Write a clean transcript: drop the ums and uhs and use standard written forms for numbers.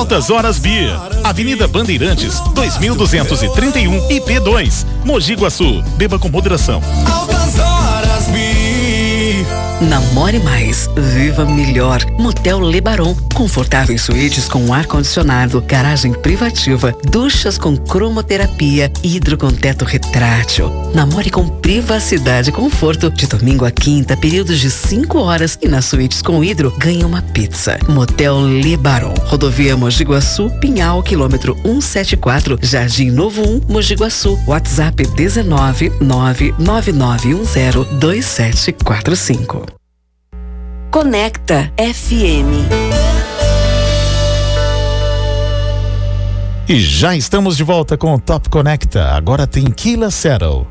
Altas Horas Beer, Avenida Bandeirantes, 2231 IP2, Mogi Guaçu. Beba com moderação. Altas Horas Beer. Namore mais, viva melhor. Motel Lebaron, confortáveis suítes com ar-condicionado, garagem privativa, duchas com cromoterapia, hidro com teto retrátil. Namore com privacidade e conforto. De domingo a quinta, períodos de 5 horas e nas suítes com hidro, ganha uma pizza. Motel Lebaron, Rodovia Mogi Guaçu, Pinhal, quilômetro 174, Jardim Novo 1, Mogi Guaçu. WhatsApp 19999102745. Conecta FM. E já estamos de volta com o Top Conecta. Agora tem Killa Settle.